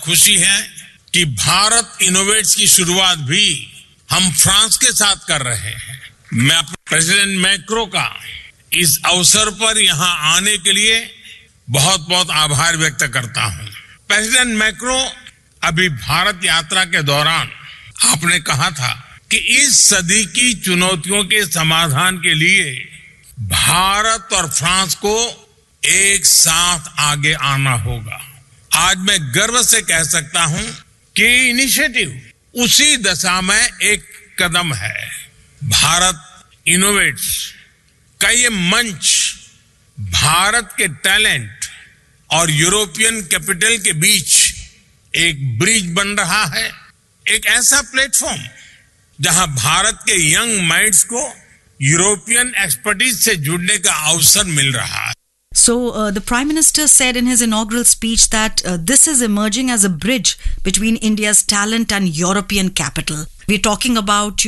खुशी है कि भारत इनोवेट्स की शुरुआत भी हम फ्रांस के साथ कर रहे हैं। मैं प्रेसिडेंट मैक्रो का इस अवसर पर यहां आने के लिए बहुत बहुत आभार व्यक्त करता हूं। प्रेसिडेंट मैक्रो अभी भारत यात्रा के दौरान आपने कहा था कि इस सदी की चुनौतियों के समाधान के लिए भारत और फ्रांस को एक साथ आगे आना होगा। आज मैं गर्व से कह सकता हूं कि इनिशिएटिव उसी दिशा में एक कदम है। भारत इनोवेट्स का ये मंच भारत के टैलेंट और यूरोपियन कैपिटल के बीच एक ब्रिज बन रहा है, एक ऐसा प्लेटफॉर्म जहां भारत के यंग माइंड्स को यूरोपियन एक्सपर्टीज से जुड़ने का अवसर मिल रहा है। So the Prime Minister said in his inaugural speech that this is emerging as a bridge between India's talent and European capital. We're talking about,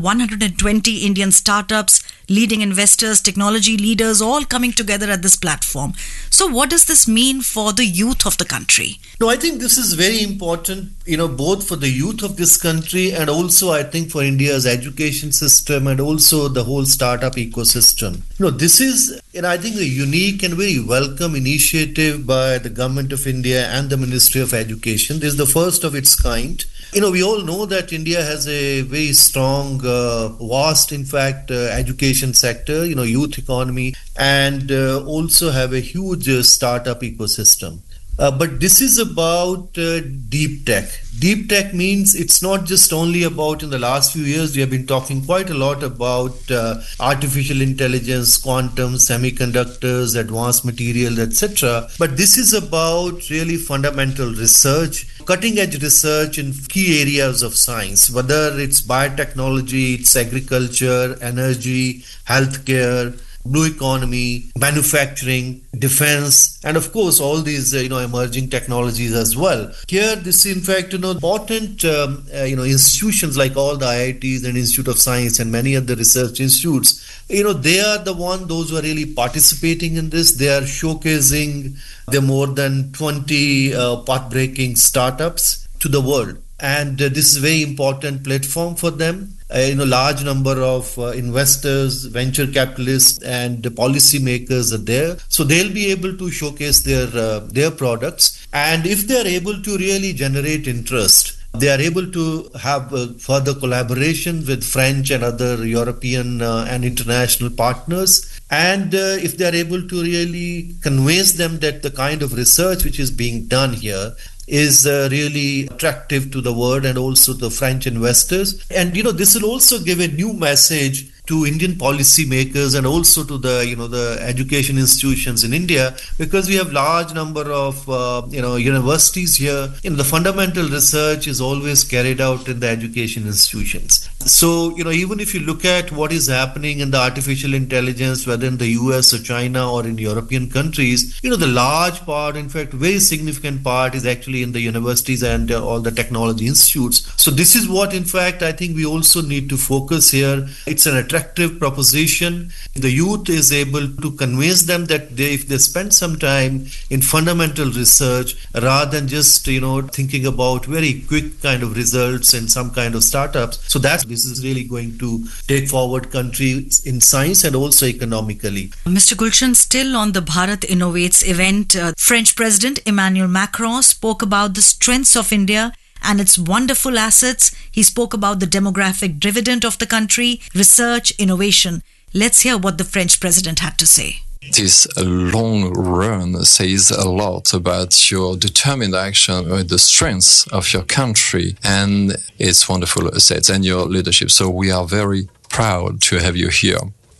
120 Indian startups, leading investors, technology leaders, all coming together at this platform. So what does this mean for the youth of the country? No, I think this is very important, both for the youth of this country and also I think for India's education system and also the whole startup ecosystem. This is, I think, a unique and very welcome initiative by the Government of India and the Ministry of Education. This is the first of its kind. We all know that India has a very strong, vast, in fact, education sector, youth economy, and also have a huge startup ecosystem. But this is about deep tech. Deep tech means it's not just only about, in the last few years, we have been talking quite a lot about artificial intelligence, quantum, semiconductors, advanced materials, etc. But this is about really fundamental research, cutting edge research in key areas of science, whether it's biotechnology, it's agriculture, energy, healthcare, blue economy, manufacturing, defense, and of course all these emerging technologies as well. Here, this in fact important institutions like all the IITs and Institute of Science and many other research institutes, they are those who are really participating in this. They are showcasing the more than 20 path-breaking startups to the world. And this is a very important platform for them. Large number of investors, venture capitalists, and policymakers are there, so they'll be able to showcase their products. And if they are able to really generate interest, they are able to have further collaboration with French and other European and international partners. And if they are able to really convince them that the kind of research which is being done here is really attractive to the world and also the French investors. And, this will also give a new message to Indian policymakers and also to the education institutions in India, because we have large number of universities here. The fundamental research is always carried out in the education institutions. So even if you look at what is happening in the artificial intelligence, whether in the US or China or in European countries, the large part, in fact very significant part, is actually in the universities and all the technology institutes. So this is what in fact I think we also need to focus here. It's an attractive proposition. The youth is able to convince them that if they spend some time in fundamental research rather than just thinking about very quick kind of results and some kind of startups, so this is really going to take forward countries in science and also economically. Mr. Gulshan, still on the Bharat Innovates event, French President Emmanuel Macron spoke about the strengths of India and its wonderful assets. He spoke about the demographic dividend of the country, research, innovation. Let's hear what the French president had to say. This long run says a lot about your determined action with the strengths of your country and its wonderful assets and your leadership. So we are very proud to have you here.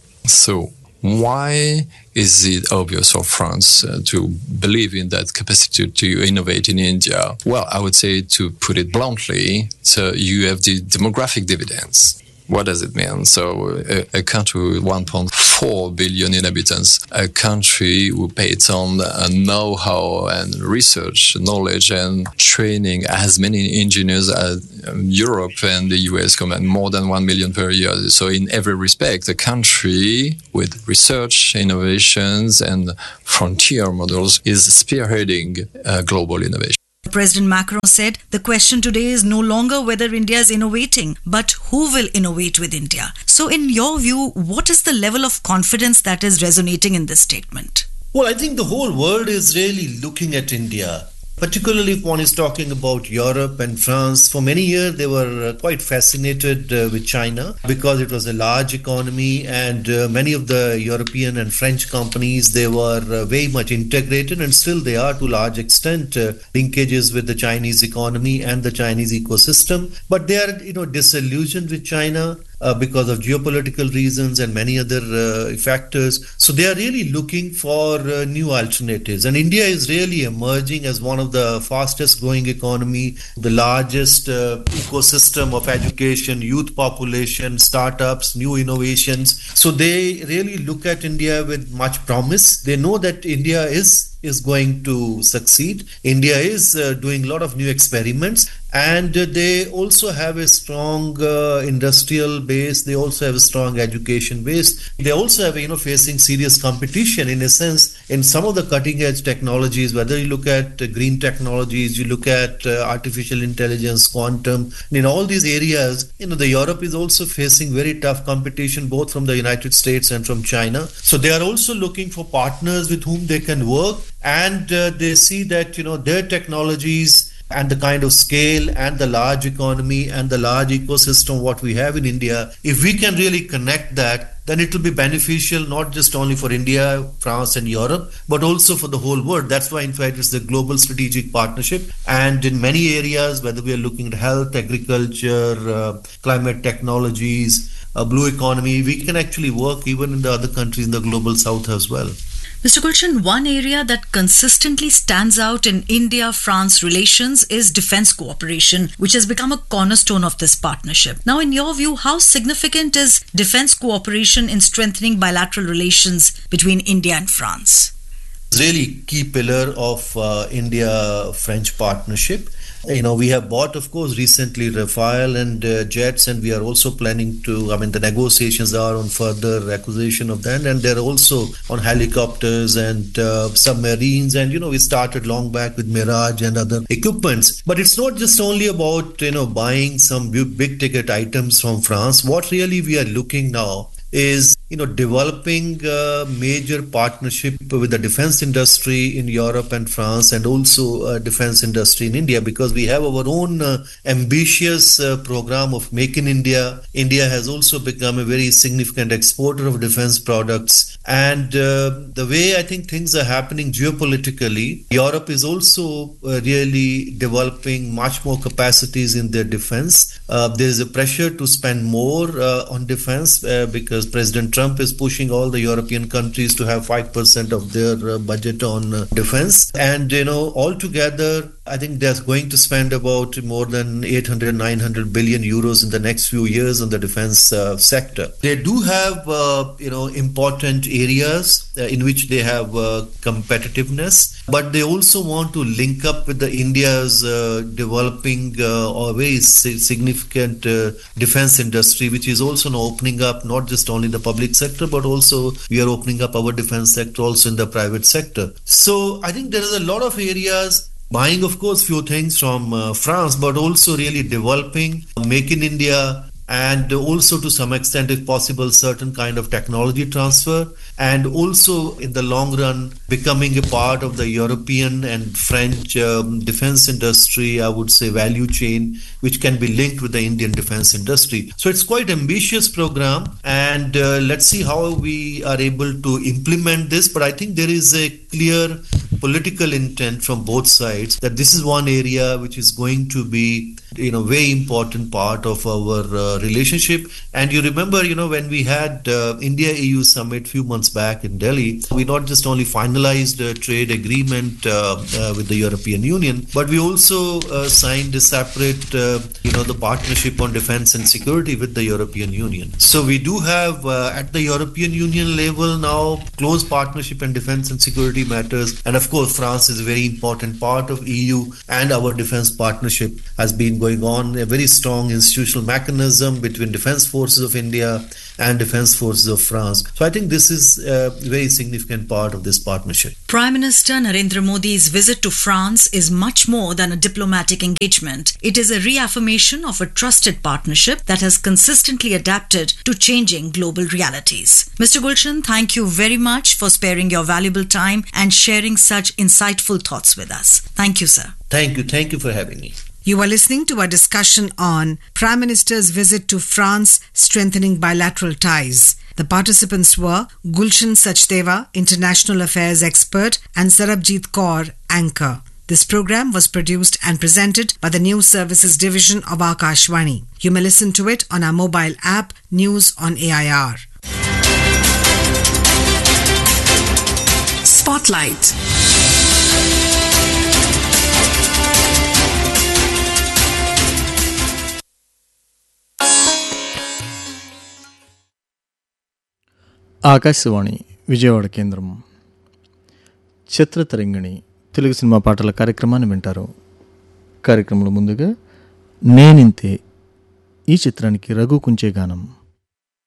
So why is it obvious for France to believe in that capacity to innovate in India? Well, I would say, to put it bluntly, so you have the demographic dividends. What does it mean? So a country with 1.4 billion inhabitants, a country who pays on know-how and research, knowledge and training, as many engineers as Europe and the US combined, more than 1 million per year. So in every respect, a country with research, innovations and frontier models is spearheading global innovation. President Macron said the question today is no longer whether India is innovating, but who will innovate with India. So in your view, what is the level of confidence that is resonating in this statement? Well, I think the whole world is really looking at India. Particularly if one is talking about Europe and France. For many years, they were quite fascinated with China because it was a large economy, and many of the European and French companies, they were very much integrated, and still they are to a large extent linkages with the Chinese economy and the Chinese ecosystem. But they are, disillusioned with China because of geopolitical reasons and many other factors. So they are really looking for new alternatives. And India is really emerging as one of the fastest growing economy, the largest ecosystem of education, youth population, startups, new innovations. So they really look at India with much promise. They know that India is going to succeed. India is doing a lot of new experiments, and they also have a strong industrial base. They also have a strong education base. They also have, facing serious competition in a sense in some of the cutting edge technologies, whether you look at green technologies, you look at artificial intelligence, quantum, in all these areas, the Europe is also facing very tough competition both from the United States and from China. So they are also looking for partners with whom they can work, and they see that, their technologies and the kind of scale and the large economy and the large ecosystem what we have in India, if we can really connect that, then it will be beneficial not just only for India, France and Europe, but also for the whole world. That's why, in fact, it's the global strategic partnership. And in many areas, whether we are looking at health, agriculture, climate technologies, blue economy, we can actually work even in the other countries in the global south as well. Mr. Gulshan, one area that consistently stands out in India-France relations is defense cooperation, which has become a cornerstone of this partnership. Now, in your view, how significant is defense cooperation in strengthening bilateral relations between India and France? It's really key pillar of India-French partnership. We have bought, of course, recently Rafale and jets, and we are also planning to, the negotiations are on further acquisition of that, and they're also on helicopters and submarines, and, we started long back with Mirage and other equipments. But it's not just only about, buying some big ticket items from France. What really we are looking now is developing a major partnership with the defense industry in Europe and France, and also defense industry in India, because we have our own ambitious program of Make in India. India has also become a very significant exporter of defense products. And the way I think things are happening geopolitically, Europe is also really developing much more capacities in their defense. There is a pressure to spend more on defense because President Trump is pushing all the European countries to have 5% of their budget on defense. And, altogether, I think they're going to spend about more than 800-900 billion euros in the next few years on the defense sector. They do have, important areas in which they have competitiveness, but they also want to link up with the India's developing or very significant defense industry, which is also now opening up not just only the public sector, but also we are opening up our defense sector also in the private sector. So I think there is a lot of areas, buying, of course, few things from France, but also really developing Make in India, and also to some extent, if possible, certain kind of technology transfer, and also in the long run becoming a part of the European and French defense industry, I would say value chain, which can be linked with the Indian defense industry. So it's quite ambitious program, and let's see how we are able to implement this. But I think there is a clear political intent from both sides that this is one area which is going to be very important part of our relationship. And you remember, when we had India-EU summit few months back in Delhi, we not just only finalized a trade agreement with the European Union, but we also signed a separate, the partnership on defense and security with the European Union. So we do have at the European Union level now close partnership in defense and security matters. And of course, France is a very important part of EU, and our defense partnership has been going on, a very strong institutional mechanism between defense forces of India and defense forces of France. So I think this is a very significant part of this partnership. Prime Minister Narendra Modi's visit to France is much more than a diplomatic engagement. It is a reaffirmation of a trusted partnership that has consistently adapted to changing global realities. Mr. Gulshan, thank you very much for sparing your valuable time and sharing such insightful thoughts with us. Thank you, sir. Thank you. Thank you for having me. You are listening to a discussion on Prime Minister's visit to France, strengthening bilateral ties. The participants were Gulshan Sachdeva, International Affairs expert, and Sarabjit Kaur, anchor. This program was produced and presented by the News Services Division of Akashvani. You may listen to it on our mobile app, News on AIR. Spotlight. Akashvani Vijayawada కేంద్రం. Chitratarangini Telugu cinema పాటల కార్యక్రమాన్ని వింటారు. కార్యక్రమంలో ముందుగా నేనింతే ఈ చిత్రానికి రఘు కుంచే గానం.